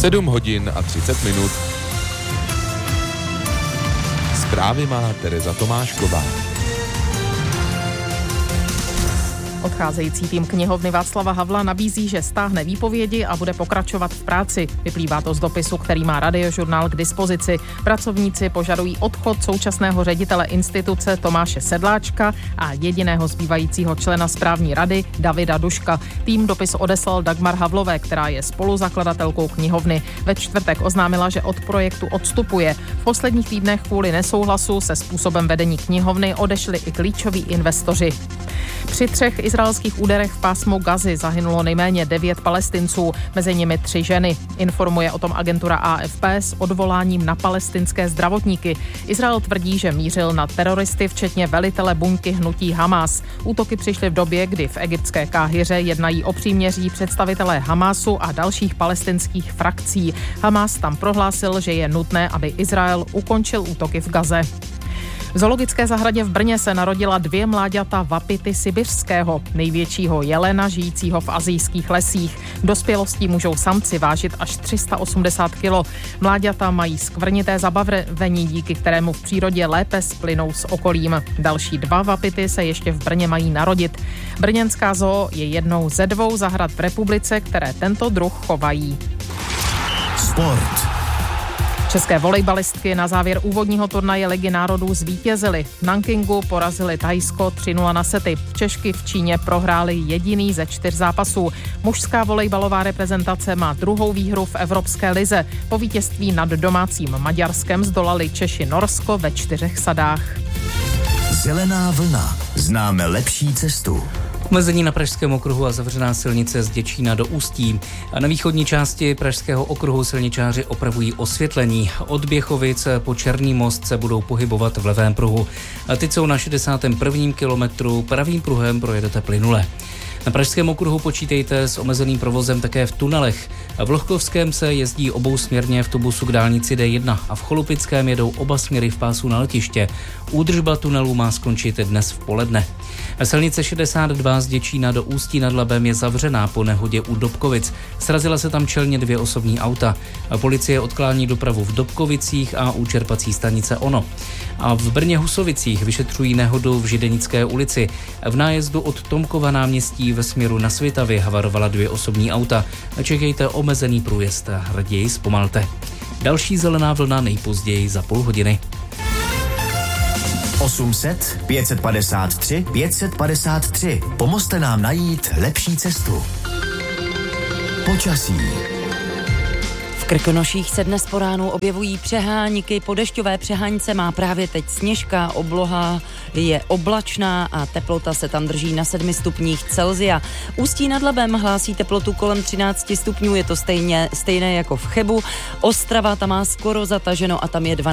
7 hodin a 30 minut. Zprávy má Tereza Tomášková. Odcházející tým knihovny Václava Havla nabízí, že stáhne výpovědi a bude pokračovat v práci. Vyplývá to z dopisu, který má Radiožurnál k dispozici. Pracovníci požadují odchod současného ředitele instituce Tomáše Sedláčka a jediného zbývajícího člena správní rady Davida Duška. Tým dopis odeslal Dagmar Havlové, která je spoluzakladatelkou knihovny. Ve čtvrtek oznámila, že od projektu odstupuje. V posledních týdnech kvůli nesouhlasu se způsobem vedení knihovny odešli i klíčoví investoři. Při 3 izraelských úderech v pásmu Gazy zahynulo nejméně 9 Palestinců, mezi nimi 3 ženy. Informuje o tom agentura AFP s odvoláním na palestinské zdravotníky. Izrael tvrdí, že mířil na teroristy, včetně velitele buňky hnutí Hamas. Útoky přišly v době, kdy v egyptské Káhiře jednají o příměří představitelé Hamasu a dalších palestinských frakcí. Hamas tam prohlásil, že je nutné, aby Izrael ukončil útoky v Gaze. V zoologické zahradě v Brně se narodila 2 mláďata vapity sibiřského, největšího jelena žijícího v asijských lesích. V dospělosti můžou samci vážit až 380 kg. Mláďata mají skvrnité zabavení, díky kterému v přírodě lépe splynou s okolím. Další 2 vapity se ještě v Brně mají narodit. Brněnská zoo je jednou ze 2 zahrad v republice, které tento druh chovají. Sport. České volejbalistky na závěr úvodního turnaje Ligy národů zvítězily. V Nankingu porazili Thajsko 3-0 na sety. Češky v Číně prohrály jediný ze 4 zápasů. Mužská volejbalová reprezentace má 2. výhru v Evropské lize. Po vítězství nad domácím Maďarskem zdolali Češi Norsko ve 4 sadách. Zelená vlna. Známe lepší cestu. Omezení na Pražském okruhu a zavřená silnice z Děčína do Ústí. A na východní části Pražského okruhu silničáři opravují osvětlení. Od Běchovic po Černý most se budou pohybovat v levém pruhu. A teď jsou na 61. kilometru, pravým pruhem projedete plynule. Na Pražském okruhu počítejte s omezeným provozem také v tunelech. V Lohkovském se jezdí obousměrně v Tubusu k dálnici D1 a v Cholupickém jedou oba směry v pásu na letiště. Údržba tunelu má skončit dnes v poledne. Silnice 62 z Děčína do Ústí nad Labem je zavřená po nehodě u Dobkovic. Srazila se tam čelně 2 osobní auta. Policie odklání dopravu v Dobkovicích a u čerpací stanice Ono. A v Brně Husovicích vyšetřují nehodu v Židenické ulici. V nájezdu od Tomkova náměstí ve směru na Svitavy havarovala 2 osobní auta. Čekejte omezený průjezd a raději zpomalte. Další zelená vlna nejpozději za půl hodiny. 800 553 553. Pomozte nám najít lepší cestu. Počasí. V Krkonoších se dnes po ránu objevují přehánky, po dešťové přehánce má právě teď sněžka, obloha je oblačná a teplota se tam drží na 7 stupních Celsia. Ústí nad Labem hlásí teplotu kolem 13 stupňů, je to stejné jako v Chebu. Ostrava tam má skoro zataženo a tam je 12